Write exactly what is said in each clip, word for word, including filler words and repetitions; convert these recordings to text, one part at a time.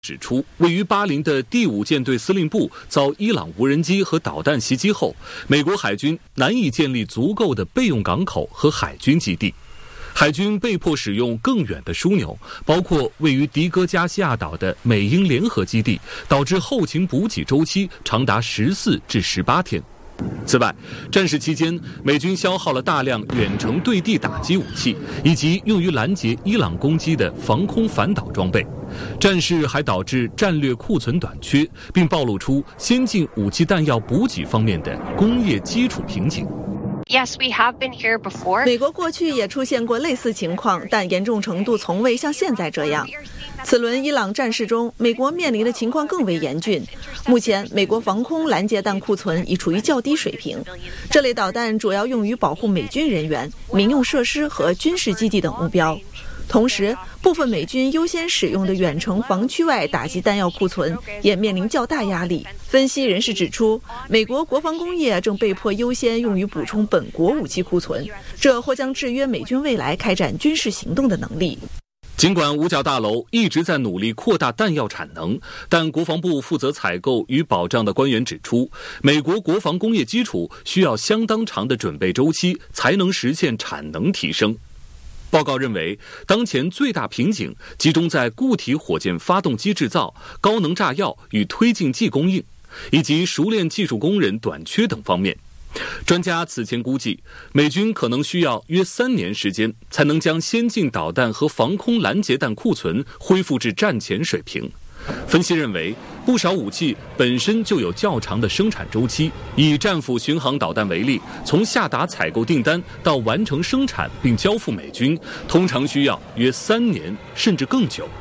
指出，位于巴林的第五舰队司令部遭伊朗无人机和导弹袭击后，美国海军难以建立足够的备用港口和海军基地，海军被迫使用更远的枢纽，包括位于迪戈加西亚岛的美英联合基地，导致后勤补给周期长达十四至十八天。此外，战事期间，美军消耗了大量远程对地打击武器，以及用于拦截伊朗攻击的防空反导装备。战事还导致战略库存短缺，并暴露出先进武器弹药补给方面的工业基础瓶颈。 Yes, we have been here before. 美国过去也出现过类似情况，但严重程度从未像现在这样。此轮伊朗战事中，美国面临的情况更为严峻。目前，美国防空拦截弹库存已处于较低水平，这类导弹主要用于保护美军人员、民用设施和军事基地等目标。同时，部分美军优先使用的远程防区外打击弹药库存也面临较大压力。分析人士指出，美国国防工业正被迫优先用于补充本国武器库存，这或将制约美军未来开展军事行动的能力。 尽管五角大楼一直在努力扩大弹药产能，但国防部负责采购与保障的官员指出，美国国防工业基础需要相当长的准备周期才能实现产能提升。报告认为，当前最大瓶颈集中在固体火箭发动机制造、高能炸药与推进剂供应，以及熟练技术工人短缺等方面。专家此前估计，美军可能需要约三年时间才能将先进导弹和防空拦截弹库存恢复至战前水平。分析认为，不少武器本身就有较长的生产周期。以战斧巡航导弹为例，从下达采购订单到完成生产并交付美军，通常需要约三年甚至更久。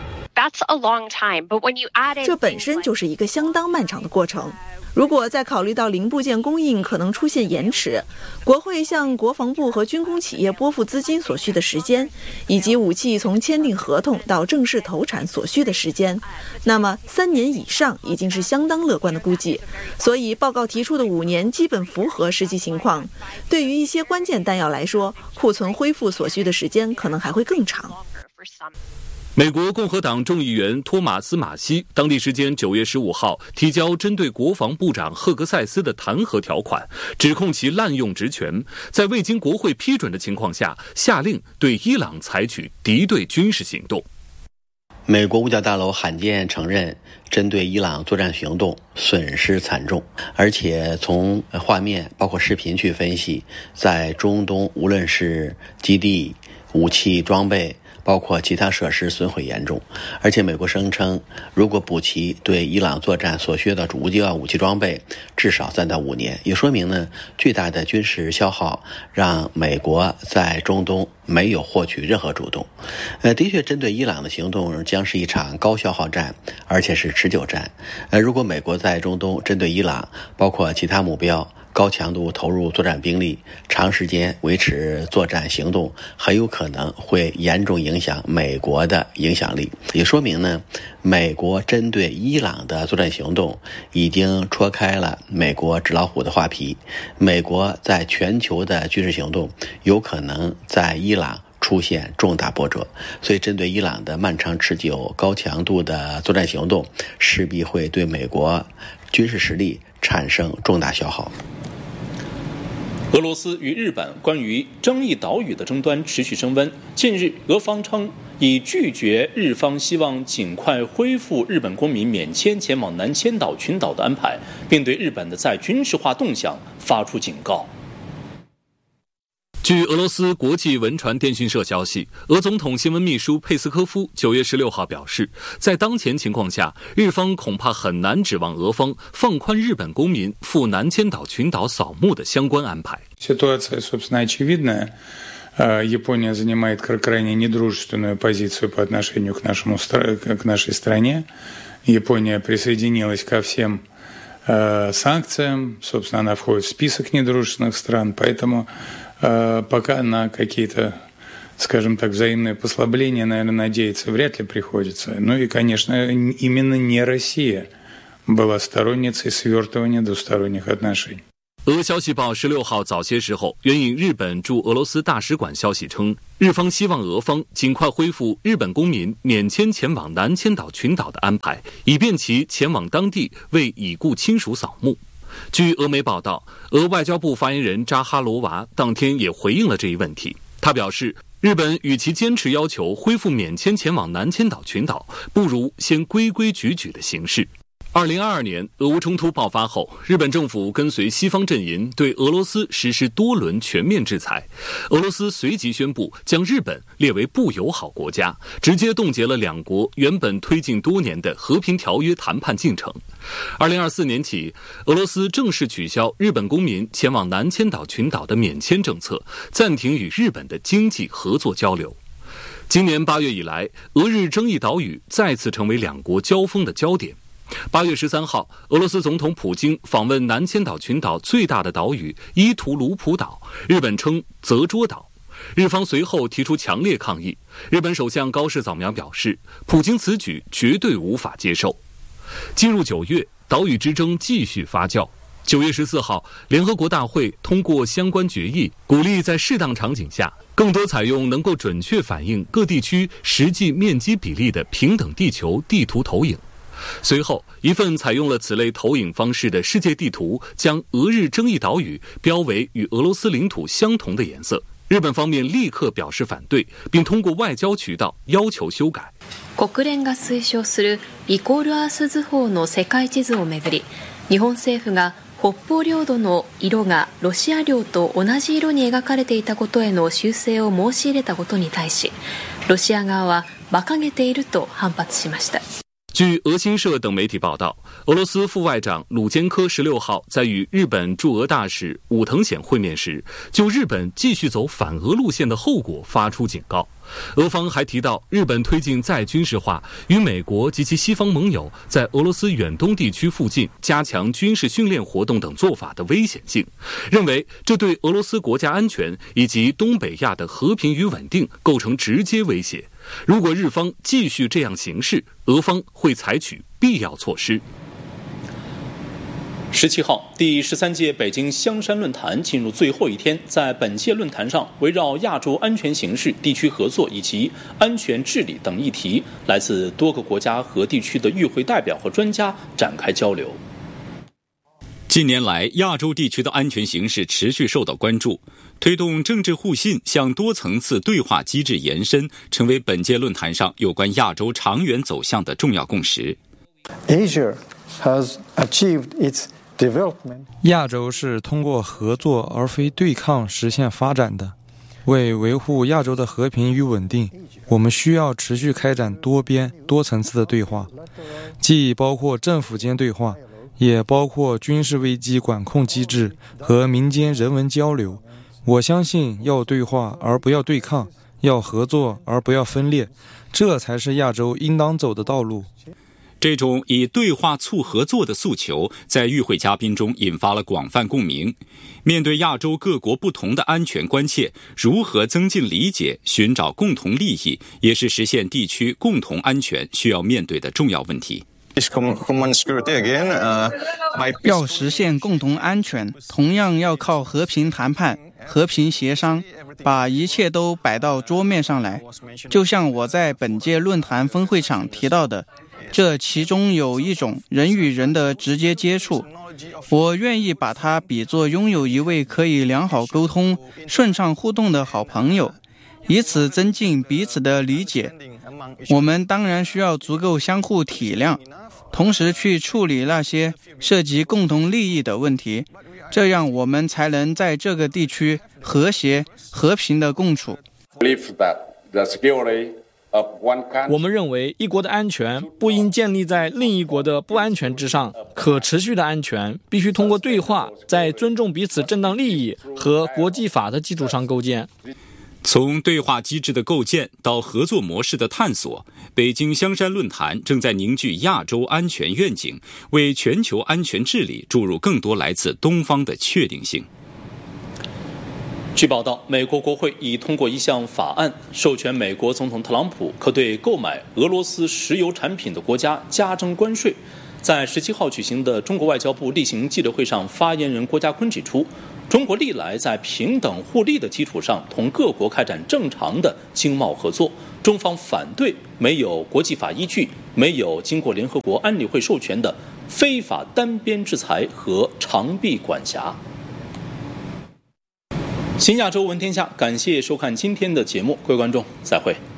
这本身就是一个相当漫长的过程。如果再考虑到零部件供应可能出现延迟，国会向国防部和军工企业拨付资金所需的时间，以及武器从签订合同到正式投产所需的时间，那么三年以上已经是相当乐观的估计。所以报告提出的五年基本符合实际情况。对于一些关键弹药来说，库存恢复所需的时间可能还会更长。 美国共和党众议员托马斯·马西当地时间九月十五号提交针对国防部长赫格塞斯的弹劾条款，指控其滥用职权，在未经国会批准的情况下，下令对伊朗采取敌对军事行动。 美国五角大楼罕见承认针对伊朗作战行动损失惨重，而且从画面包括视频去分析，在中东无论是基地、武器装备包括其他设施损毁严重，而且美国声称，如果补齐对伊朗作战所需的无机武器装备，至少三到五年，也说明呢，巨大的军事消耗让美国在中东没有获取任何主动。呃，的确，针对伊朗的行动将是一场高消耗战，而且是持久战。呃，如果美国在中东针对伊朗，包括其他目标，高强度投入作战兵力，长时间维持作战行动，很有可能会严重影响美国的影响力。也说明呢，美国针对伊朗的作战行动已经戳开了美国纸老虎的画皮。美国在全球的军事行动有可能在伊朗出现重大波折，所以针对伊朗的漫长持久高强度的作战行动势必会对美国军事实力产生重大消耗。 俄罗斯与日本关于争议岛屿的争端持续升温。近日，俄方称已拒绝日方希望尽快恢复日本公民免签前往南千岛群岛的安排，并对日本的再军事化动向发出警告。 据俄罗斯国际文传电讯社消息，俄总统新闻秘书佩斯科夫九月十六号表示，在当前情况下，日方恐怕很难指望俄方放宽日本公民赴南千岛群岛扫墓的相关安排。 Ситуация, собственно, очевидная. Япония занимает крайне недружественную позицию по отношению к нашему к нашей стране. Япония присоединилась ко всем санкциям. Собственно, она входит в список недружественных стран, поэтому пока на какие-то, скажем так, взаимные послабления, наверное, надеяться вряд ли приходится. Ну и, конечно, именно не Россия была сторонницей свертывания двусторонних отношений. 俄消息报十六号早些时候援引日本驻俄罗斯大使馆消息称，日方希望俄方尽快恢复日本公民免签前往南千岛群岛的安排，以便其前往当地为已故亲属扫墓。据俄媒报道，俄外交部发言人扎哈罗娃当天也回应了这一问题。他表示，日本与其坚持要求恢复免签前往南千岛群岛，不如先规规矩矩的行事。二零二二年，俄乌冲突爆发后，日本政府跟随西方阵营对俄罗斯实施多轮全面制裁。俄罗斯随即宣布将日本列为不友好国家，直接冻结了两国原本推进多年的和平条约谈判进程。二零二四年起，俄罗斯正式取消日本公民前往南千岛群岛的免签政策，暂停与日本的经济合作交流。今年八月以来，俄日争议岛屿再次成为两国交锋的焦点。八月十三号，俄罗斯总统普京访问南千岛群岛最大的岛屿伊图鲁普岛，日本称泽捉岛。日方随后提出强烈抗议。日本首相高市早苗表示，普京此举绝对无法接受。进入九月，岛屿之争继续发酵。九月十四号，联合国大会通过相关决议，鼓励在适当场景下，更多采用能够准确反映各地区实际面积比例的平等地球地图投影。随后，一份采用了此类投影方式的世界地图将俄日争议岛屿标为与俄罗斯领土相同的颜色。日本方面立刻表示反对，并通过外交渠道要求修改。 国連が推奨するイコールアース図法の世界地図をめぐり、日本政府が北方領土の色がロシア領と同じ色に描かれていたことへの修正を申し入れたことに対し、ロシア側は馬鹿げていると反発しました。 据俄新社等媒体报道，俄罗斯副外长鲁坚科十六号在与日本驻俄大使武藤显会面时，就日本继续走反俄路线的后果发出警告。俄方还提到，日本推进再军事化与美国及其西方盟友在俄罗斯远东地区附近加强军事训练活动等做法的危险性，认为这对俄罗斯国家安全以及东北亚的和平与稳定构成直接威胁。如果日方继续这样行事，俄方会采取必要措施。 十七号，第十三届北京香山论坛进入最后一天，在本届论坛上，围绕亚洲安全形势、地区合作以及安全治理等议题，来自多个国家和地区的与会代表和专家展开交流。 近年来，亚洲地区的安全形势持续受到关注，推动政治互信向多层次对话机制延伸，成为本届论坛上有关亚洲长远走向的重要共识。 Asia has achieved its development. 亚洲是通过合作而非对抗实现发展的。为维护亚洲的和平与稳定，我们需要持续开展多边、多层次的对话，既包括政府间对话，也包括军事危机管控机制和民间人文交流。我相信要对话而不要对抗，要合作而不要分裂，这才是亚洲应当走的道路。 这种以对话促合作的诉求在与会嘉宾中引发了广泛共鸣。面对亚洲各国不同的安全关切，如何增进理解，寻找共同利益，也是实现地区共同安全需要面对的重要问题。 要实现共同安全，同样要靠和平谈判、和平协商，把一切都摆到桌面上来。就像我在本届论坛分会场提到的，这其中有一种人与人的直接接触，我愿意把它比作拥有一位可以良好沟通、顺畅互动的好朋友，以此增进彼此的理解。我们当然需要足够相互体谅，同时去处理那些涉及共同利益的问题，这样我们才能在这个地区和谐、和平的共处。 我们认为，一国的安全不应建立在另一国的不安全之上，可持续的安全必须通过对话，在尊重彼此正当利益和国际法的基础上构建。 从对话机制的构建到合作模式的探索，北京香山论坛正在凝聚亚洲安全愿景，为全球安全治理注入更多来自东方的确定性。 据报道，美国国会已通过一项法案，授权美国总统特朗普可对购买俄罗斯石油产品的国家加征关税。 在十七号举行的中国外交部例行记者会上，发言人郭家坤指出，中国历来在平等互利的基础上同各国开展正常的经贸合作，中方反对没有国际法依据、没有经过联合国安理会授权的非法单边制裁和长臂管辖。新亚洲闻天下，感谢收看今天的节目，各位观众，再会。